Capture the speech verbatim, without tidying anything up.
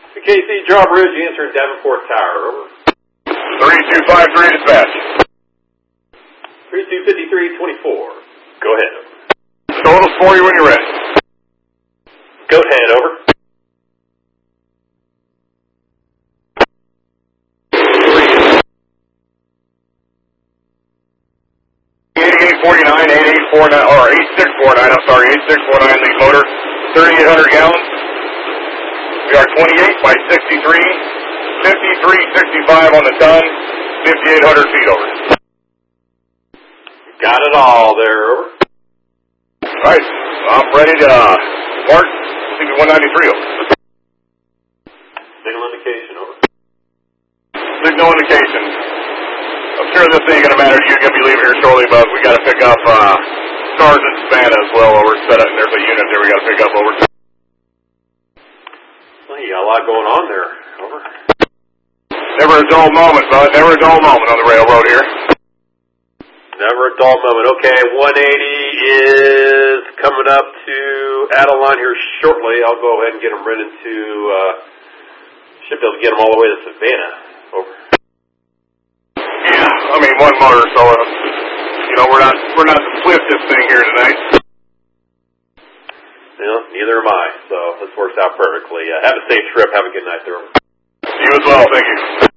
The K C Drawbridge, answering Davenport Tower, over. three two five three, dispatch. three two five three twenty-four. Go ahead, over. Totals for you when you're ready. Go ahead, over. eighty-eight forty-nine, eighty-eight forty-nine, or eighty-six forty-nine, I'm sorry, eighty-six forty-nine, lead motor, thirty-eight hundred gallons. We are twenty-eight by sixty-three, fifty-three sixty-five on the ton, fifty-eight hundred feet over. Got it all there, over. All right, I'm ready to uh, mark C B one ninety-three over. Signal indication, over. Signal indication. I'm sure this ain't going to matter to you. You're going to be leaving here shortly, but we got to pick up uh, Stars and Savannah as well over. Set up, and there's a unit there we got to pick up over. Well, you got a lot going on there, over. Never a dull moment, bud. Never a dull moment on the railroad here. Never a dull moment. Okay, one eighty is coming up to Adeline here shortly. I'll go ahead and get them ready to, uh, should be able to get them all the way to Savannah. Over. Yeah, I mean, one motor, so, uh, you know, we're not, we're not the swiftest thing here tonight. You know, neither am I, so this works out perfectly. Uh, have a safe trip. Have a good night there. You as well, thank you.